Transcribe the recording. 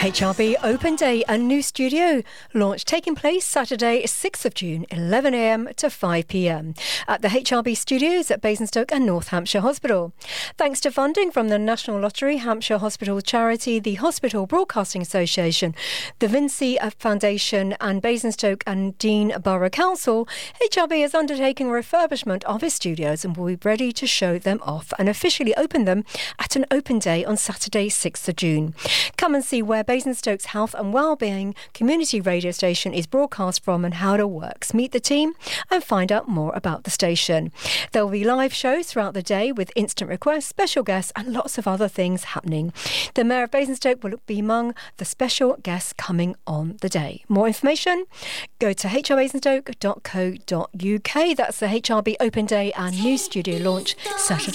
HRB Open Day, a new studio launch taking place Saturday 6th of June, 11am to 5pm at the HRB studios at Basingstoke and North Hampshire Hospital. Thanks to funding from the National Lottery, Hampshire Hospital Charity, the Hospital Broadcasting Association, the Vinci Foundation and Basingstoke and Dean Borough Council, HRB is undertaking refurbishment of its studios and will be ready to show them off and officially open them at an open day on Saturday 6th of June. Come and see where Basingstoke's Health and Wellbeing community radio station is broadcast from and how it works. Meet the team and find out more about the station. There will be live shows throughout the day with instant requests, special guests and lots of other things happening. The Mayor of Basingstoke will be among the special guests coming on the day. More information? Go to hrbasingstoke.co.uk. That's the HRB Open Day and new studio launch Saturday.